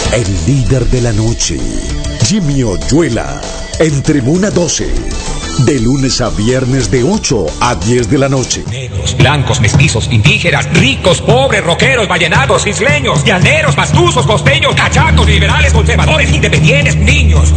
El líder de la noche, Jimmy Oyuela, en Tribuna 12, de lunes a viernes de 8 a 10 de la noche. Negros, blancos, mestizos, indígenas, ricos, pobres, rockeros, vallenatos, isleños, llaneros, pastuzos, costeños, cachacos, liberales, conservadores, independientes, niños,